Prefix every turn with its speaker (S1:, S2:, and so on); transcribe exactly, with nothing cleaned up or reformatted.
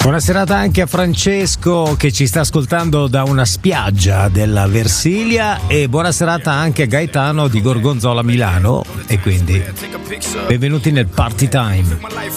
S1: Buona serata anche a Francesco che ci sta ascoltando da una spiaggia della Versilia, e buona serata anche a Gaetano di Gorgonzola Milano, e quindi benvenuti nel Party Time.